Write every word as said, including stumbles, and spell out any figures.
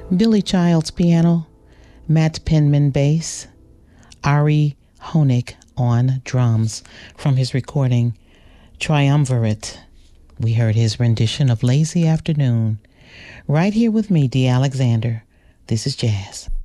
Billy Childs piano, Matt Penman bass, Ari Honig on drums from his recording Triumvirate. We heard his rendition of Lazy Afternoon. Right here with me, Dee Alexander. This is Jazz.